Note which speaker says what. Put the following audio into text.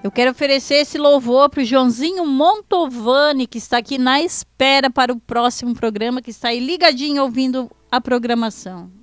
Speaker 1: Eu quero oferecer esse louvor para o Joãozinho Montovani, que está aqui na espera para o próximo programa, que está aí ligadinho ouvindo a programação.